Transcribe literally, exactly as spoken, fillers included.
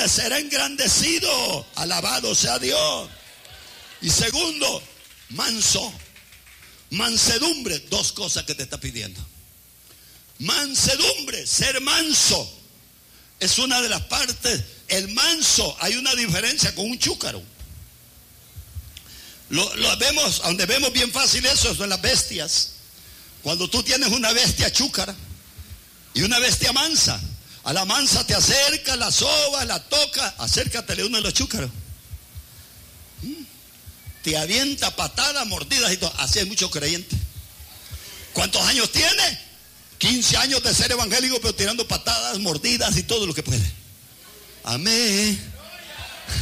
humilde será engrandecido. Alabado sea Dios. Y segundo, manso. Mansedumbre, dos cosas que te está pidiendo. Mansedumbre, ser manso, es una de las partes. El manso, hay una diferencia con un chúcaro. Lo, lo vemos, donde vemos bien fácil eso, eso en las bestias. Cuando tú tienes una bestia chúcara y una bestia mansa, a la mansa te acerca, la soba, la toca, acércatele uno de los chúcaros. Te avienta patadas, mordidas y todo. Así hay muchos creyentes. ¿Cuántos años tiene? quince años de ser evangélico, pero tirando patadas, mordidas y todo lo que puede. Amén.